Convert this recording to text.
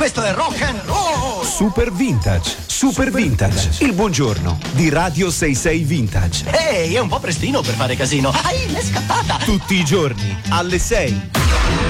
questo è rock and roll! Super Vintage, Super Vintage, il buongiorno di Radio 66 Vintage. Ehi, è un po' prestino per fare casino. L'è scappata! Tutti i giorni, alle 6.